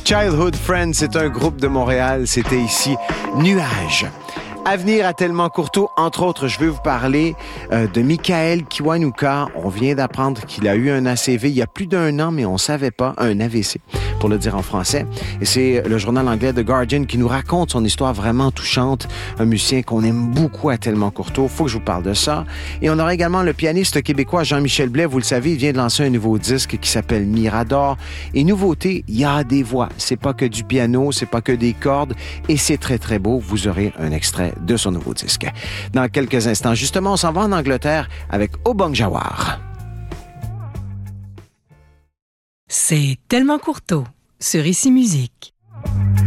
Childhood Friends, c'est un groupe de Montréal. C'était ici Nuages. À venir à Tellement Courteau, entre autres, je vais vous parler de Michael Kiwanuka. On vient d'apprendre qu'il a eu un ACV il y a plus d'1 an, mais on savait pas, un AVC, pour le dire en français. Et c'est le journal anglais The Guardian qui nous raconte son histoire vraiment touchante. Un musicien qu'on aime beaucoup à Tellement Courteau. Faut que je vous parle de ça. Et on aura également le pianiste québécois Jean-Michel Blais. Vous le savez, il vient de lancer un nouveau disque qui s'appelle Mirador. Et nouveauté, il y a des voix. C'est pas que du piano, c'est pas que des cordes. Et c'est très, très beau. Vous aurez un extrait de son nouveau disque. Dans quelques instants, justement, on s'en va en Angleterre avec Obong Jawar. C'est Tellement Courteau sur Ici Musique.